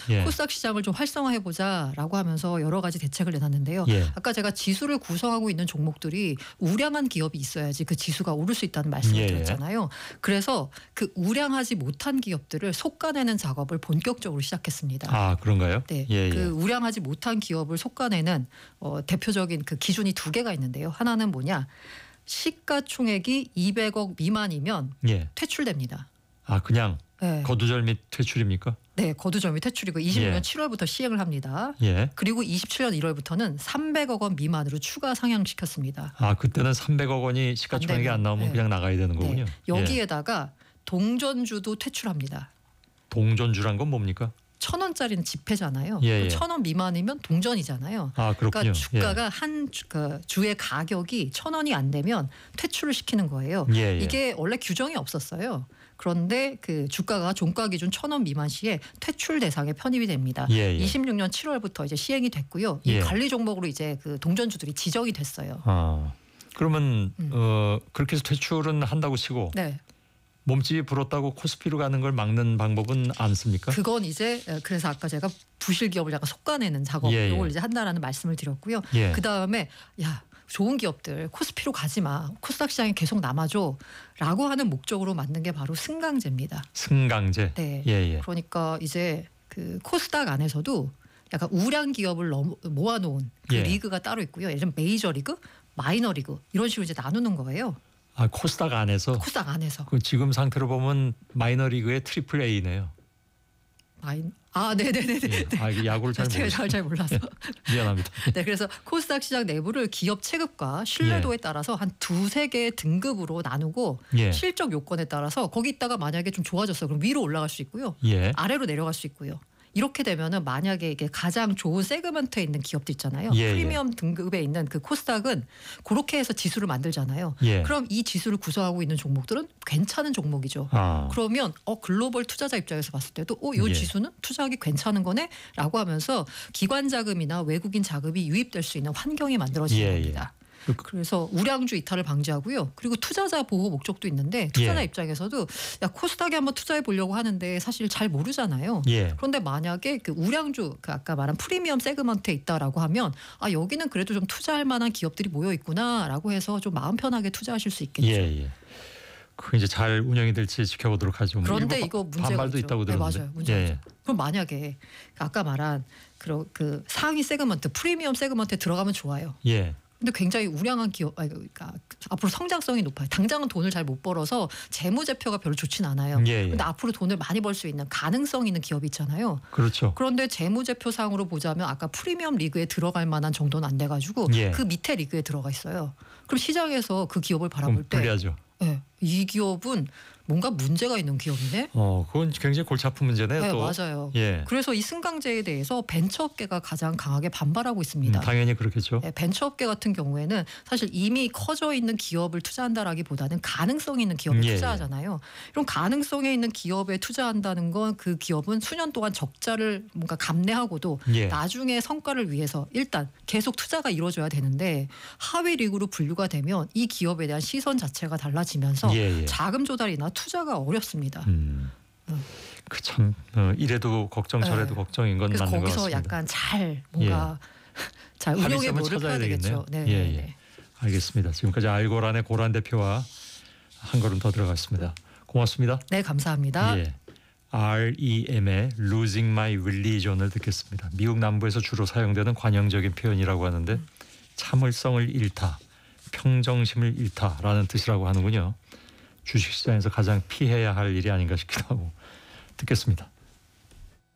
예. 코스닥 시장을 좀 활성화해보자라고 하면서 여러 가지 대책을 내놨는데요. 예. 아까 제가 지수를 구성하고 있는 종목들이 우량한 기업이 있어야지 그 지수가 오를 수 있다는 말씀을 예. 드렸잖아요. 그래서 그 우량하지 못한 기업들을 솎아내는 작업을 본격적으로 시작했습니다. 아, 그런가요? 네, 예, 예. 그 우량하지 못한 기업을 솎아내는 대표적인 그 기준이 두 개가 있는데요. 하나는 뭐냐? 시가총액이 200억 미만이면 예. 퇴출됩니다. 아, 그냥 네. 거두절 및 퇴출입니까? 네, 거두절 및 퇴출이고 26년 예. 7월부터 시행을 합니다. 예. 그리고 27년 1월부터는 300억 원 미만으로 추가 상향시켰습니다. 아, 그때는 300억 원이 시가총액이 안 나오면 네. 그냥 나가야 되는 거군요. 네. 예. 여기에다가 동전주도 퇴출합니다. 동전주란 건 뭡니까? 1,000원짜리는 지폐잖아요. 예, 예. 1,000원 미만이면 동전이잖아요. 아, 그렇군요. 그러니까 주가가 그 주의 가격이 1,000원이 안 되면 퇴출을 시키는 거예요. 예, 예. 이게 원래 규정이 없었어요. 그런데 그 주가가 종가 기준 1,000원 미만 시에 퇴출 대상에 편입이 됩니다. 예, 예. 26년 7월부터 이제 시행이 됐고요. 이 예. 관리 종목으로 이제 그 동전주들이 지정이 됐어요. 아, 그러면 그렇게 해서 퇴출은 한다고 치고 네. 몸집이 불었다고 코스피로 가는 걸 막는 방법은 안 씁니까? 그건 이제 그래서 아까 제가 부실 기업을 약간 솎아내는 작업 예, 예. 이걸 이제 한다라는 말씀을 드렸고요. 예. 그 다음에 야 좋은 기업들 코스피로 가지 마. 코스닥 시장에 계속 남아줘라고 하는 목적으로 만든 게 바로 승강제입니다. 승강제. 네. 예, 예. 그러니까 이제 그 코스닥 안에서도 약간 우량 기업을 모아놓은 그 예. 리그가 따로 있고요. 예를 들면 메이저 리그, 마이너 리그 이런 식으로 이제 나누는 거예요. 아, 코스닥 안에서 코스닥 안에서. 그 지금 상태로 보면 마이너리그의 트리플 A네요. 네네네네. 예. 아, 이게 야구를 잘 제가 모르겠어요. 잘 몰라서. 미안합니다. 네, 그래서 코스닥 시장 내부를 기업 체급과 신뢰도에 따라서 한 두세 개의 등급으로 나누고 예. 실적 요건에 따라서 거기 있다가 만약에 좀 좋아졌어 그럼 위로 올라갈 수 있고요. 예. 아래로 내려갈 수 있고요. 이렇게 되면은 만약에 이게 가장 좋은 세그먼트에 있는 기업도 있잖아요. 예, 프리미엄 등급에 있는 그 코스닥은 그렇게 해서 지수를 만들잖아요. 예. 그럼 이 지수를 구성하고 있는 종목들은 괜찮은 종목이죠. 아. 그러면 글로벌 투자자 입장에서 봤을 때도 이 예. 지수는 투자하기 괜찮은 거네라고 하면서 기관 자금이나 외국인 자금이 유입될 수 있는 환경이 만들어지는 예, 예. 겁니다. 그래서 우량주 이탈을 방지하고요. 그리고 투자자 보호 목적도 있는데 투자자 예. 입장에서도 야 코스닥에 한번 투자해 보려고 하는데 사실 잘 모르잖아요. 예. 그런데 만약에 그 우량주 그 아까 말한 프리미엄 세그먼트에 있다라고 하면 여기는 그래도 좀 투자할 만한 기업들이 모여 있구나라고 해서 좀 마음 편하게 투자하실 수 있겠죠. 예, 예. 그 이제 잘 운영이 될지 지켜보도록 하죠. 그런데 이거 문제가 반발도 있죠. 있다고 들었는데. 네, 맞아요. 문제가 예, 있죠. 그럼 만약에 아까 말한 그 상위 세그먼트, 프리미엄 세그먼트에 들어가면 좋아요. 예. 근데 굉장히 우량한 기업, 그러니까 앞으로 성장성이 높아요. 당장은 돈을 잘 못 벌어서 재무제표가 별로 좋진 않아요. 예, 예. 근데 앞으로 돈을 많이 벌 수 있는 가능성 있는 기업이 있잖아요. 그렇죠. 그런데 재무제표상으로 보자면 아까 프리미엄 리그에 들어갈 만한 정도는 안 돼가지고 예. 그 밑에 리그에 들어가 있어요. 그럼 시장에서 그 기업을 바라볼 때 불리하죠. 네, 이 기업은 뭔가 문제가 있는 기업이네. 그건 굉장히 골치 아픈 문제네요. 네, 또. 맞아요. 예. 그래서 이 승강제에 대해서 벤처업계가 가장 강하게 반발하고 있습니다. 당연히 그렇겠죠. 네, 벤처업계 같은 경우에는 사실 이미 커져 있는 기업을 투자한다라기보다는 가능성 있는 기업에 예, 투자하잖아요. 이런 가능성에 있는 기업에 투자한다는 건 그 기업은 수년 동안 적자를 뭔가 감내하고도 예. 나중에 성과를 위해서 일단 계속 투자가 이루어져야 되는데 하위 리그로 분류가 되면 이 기업에 대한 시선 자체가 달라지면서 예, 예. 자금 조달이나 투자가 어렵습니다. 그 참 이래도 걱정 저래도 네. 걱정인 건 그래서 맞는 것 거기서 같습니다. 약간 잘 뭔가 잘 운영의 합의점을 노를 찾아야 펴야 되겠네요. 되겠죠. 네, 예, 네, 예. 네. 알겠습니다. 지금까지 알고란의 고란 대표와 한 걸음 더 들어갔습니다. 고맙습니다. 네, 감사합니다. 예. REM의 Losing My Religion을 듣겠습니다. 미국 남부에서 주로 사용되는 관용적인 표현이라고 하는데 참을성을 잃다, 평정심을 잃다라는 뜻이라고 하는군요. 주식시장에서 가장 피해야 할 일이 아닌가 싶기도 하고 듣겠습니다.